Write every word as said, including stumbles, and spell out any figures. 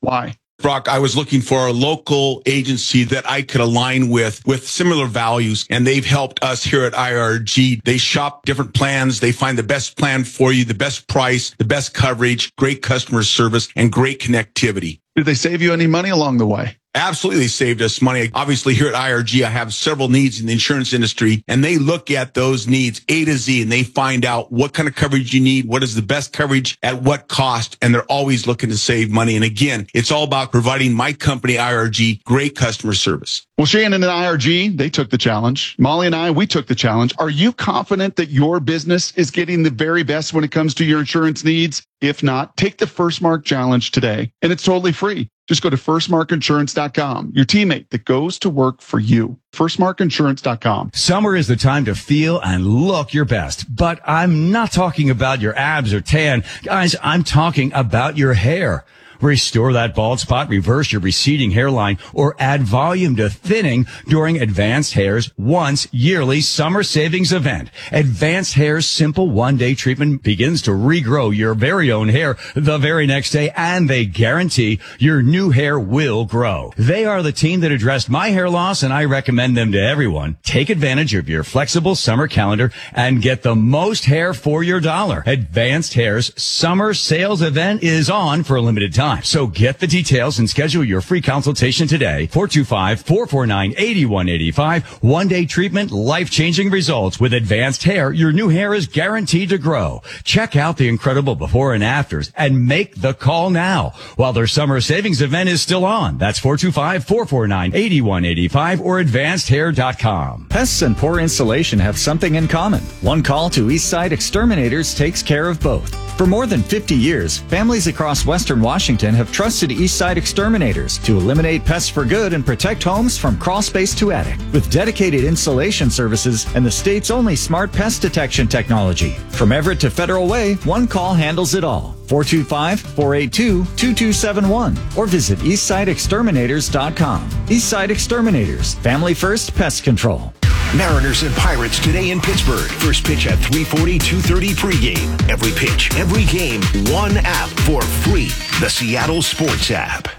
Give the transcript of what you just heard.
Why? Brock, I was looking for a local agency that I could align with, with similar values, and they've helped us here at I R G. They shop different plans. They find the best plan for you, the best price, the best coverage, great customer service, and great connectivity. Did they save you any money along the way? Absolutely saved us money. Obviously, here at I R G, I have several needs in the insurance industry, and they look at those needs A to Z, and they find out what kind of coverage you need, what is the best coverage, at what cost, and they're always looking to save money. And again, it's all about providing my company, I R G, great customer service. Well, Shannon and I R G, they took the challenge. Molly and I, we took the challenge. Are you confident that your business is getting the very best when it comes to your insurance needs? If not, take the First Mark Challenge today, and it's totally free. Just go to first mark insurance dot com, your teammate that goes to work for you. first mark insurance dot com. Summer is the time to feel and look your best, but I'm not talking about your abs or tan. Guys, I'm talking about your hair. Restore that bald spot, reverse your receding hairline, or add volume to thinning during Advanced Hair's once yearly summer savings event. Advanced Hair's simple one-day treatment begins to regrow your very own hair the very next day, and they guarantee your new hair will grow. They are the team that addressed my hair loss, and I recommend them to everyone. Take advantage of your flexible summer calendar and get the most hair for your dollar. Advanced Hair's summer sales event is on for a limited time. So get the details and schedule your free consultation today. four two five, four four nine, eight one eight five. One-day treatment, life-changing results. With Advanced Hair, your new hair is guaranteed to grow. Check out the incredible before and afters and make the call now while their summer savings event is still on. That's four two five, four four nine, eight one eight five or advanced hair dot com. Pests and poor insulation have something in common. One call to Eastside Exterminators takes care of both. For more than fifty years, families across Western Washington have trusted Eastside Exterminators to eliminate pests for good and protect homes from crawl space to attic. With dedicated installation services and the state's only smart pest detection technology. From Everett to Federal Way, one call handles it all. four two five, four eight two, two two seven one or visit eastside exterminators dot com. Eastside Exterminators, family first pest control. Mariners and Pirates today in Pittsburgh. First pitch at three forty, two thirty pregame. Every pitch, every game, one app for free. The Seattle Sports app.